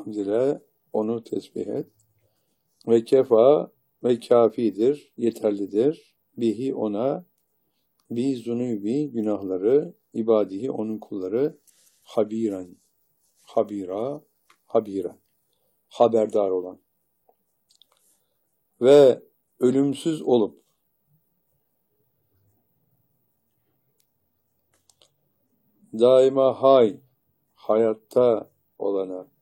hamdile onu tesbih et. Ve kefa ve kafidir, yeterlidir. Bihi ona, bi zunubi günahları, ibadihi onun kulları, habiren, habira, haberdar olan. Ve ölümsüz olup, daima hayatta olana,